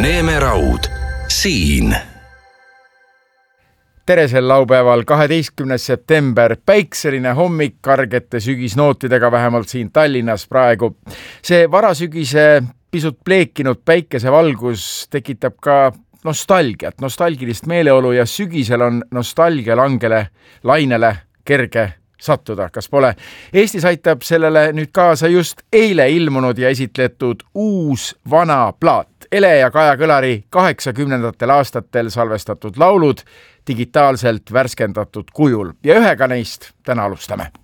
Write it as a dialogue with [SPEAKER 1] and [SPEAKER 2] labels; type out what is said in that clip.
[SPEAKER 1] Neeme Raud, siin.
[SPEAKER 2] Tere sel laupäeval, 12. september, päikseline hommik kargete sügisnootidega, vähemalt siin Tallinnas praegu. See varasügise pisut pleekinud päikesevalgus tekitab ka nostalgiat, nostalgilist meeleolu ja sügisel on nostalgia langele lainele kerge sattuda, kas pole? Eestis aitab sellele nüüd kaasa just eile ilmunud ja esitletud uus vana plaat. Ele ja Kaja Kõlari 80. aastatel salvestatud laulud digitaalselt värskendatud kujul ja ühega neist täna alustame.